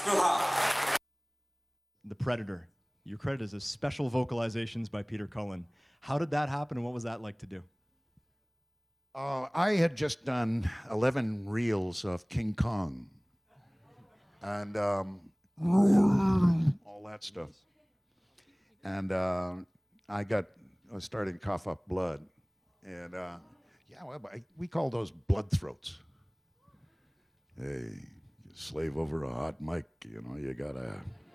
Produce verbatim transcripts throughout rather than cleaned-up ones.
The Predator. Your credit is as special vocalizations by Peter Cullen. How did that happen, and what was that like to do? Uh, I had just done eleven reels of King Kong and um, all that stuff. And uh, I got, I was starting to cough up blood. And uh, yeah, well, I, we call those blood throats. Hey, you slave over a hot mic, you know, you gotta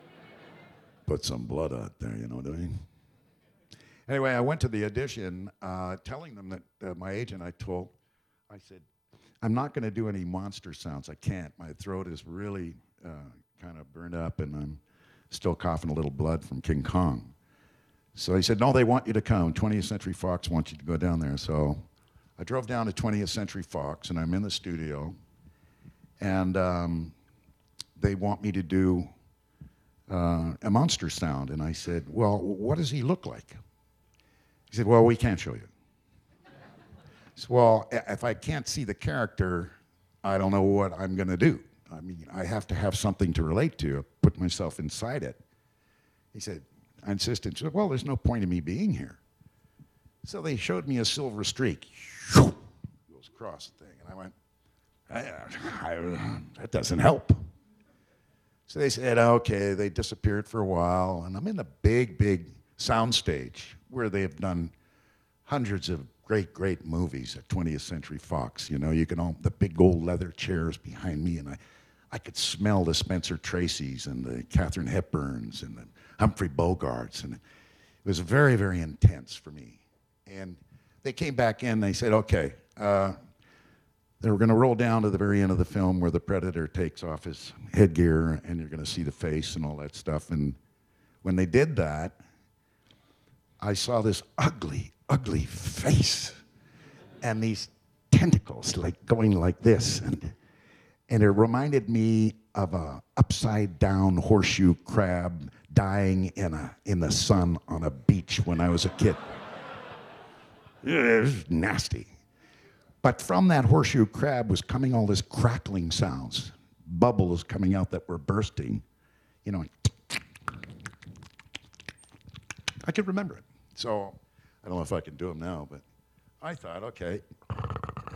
put some blood out there, you know what I mean? Anyway, I went to the audition uh, telling them that uh, my agent, I told, I said, I'm not going to do any monster sounds. I can't. My throat is really uh, kind of burned up, and I'm still coughing a little blood from King Kong. So he said, no, they want you to come. twentieth Century Fox wants you to go down there. So I drove down to twentieth Century Fox, and I'm in the studio, and um, they want me to do uh, a monster sound. And I said, well, what does he look like? He said, well, we can't show you. I said, well, if I can't see the character, I don't know what I'm going to do. I mean, I have to have something to relate to, put myself inside it. He said, I insisted. He said, well, there's no point in me being here. So they showed me a silver streak. Goes across the thing. And I went, I, I, that doesn't help. So they said, okay. They disappeared for a while. And I'm in the big, big soundstage where they have done hundreds of great, great movies at twentieth Century Fox. You know, you can all, the big old leather chairs behind me, and I, I could smell the Spencer Tracys and the Katharine Hepburns and the Humphrey Bogarts, and it was very, very intense for me. And they came back in, they said, okay, uh, they were gonna roll down to the very end of the film where the Predator takes off his headgear, and you're gonna see the face and all that stuff. And when they did that, I saw this ugly, ugly face and these tentacles like going like this. And, and it reminded me of a upside down horseshoe crab dying in, a, in the sun on a beach when I was a kid. It was nasty. But from that horseshoe crab was coming all this crackling sounds, bubbles coming out that were bursting, you know. I could remember it. So I don't know if I can do them now, but I thought, okay,